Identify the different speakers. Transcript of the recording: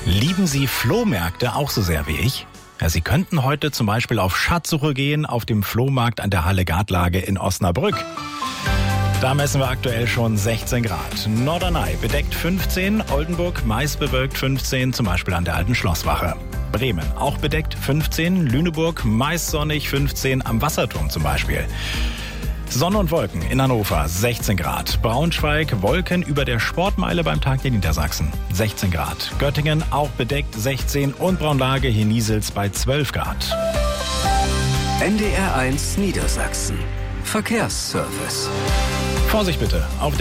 Speaker 1: Lieben Sie Flohmärkte auch so sehr wie ich? Ja, Sie könnten heute zum Beispiel auf Schatzsuche gehen auf dem Flohmarkt an der Halle Gartlage in Osnabrück. Da messen wir aktuell schon 16 Grad. Norderney bedeckt 15, Oldenburg meist bewölkt 15, zum Beispiel an der alten Schlosswache. Bremen auch bedeckt 15, Lüneburg meist sonnig 15, am Wasserturm zum Beispiel. Sonne und Wolken in Hannover 16 Grad. Braunschweig Wolken über der Sportmeile beim Tag in Niedersachsen 16 Grad. Göttingen auch bedeckt 16 und Braunlage hier Niesels bei 12 Grad.
Speaker 2: NDR 1 Niedersachsen. Verkehrsservice.
Speaker 1: Vorsicht bitte auf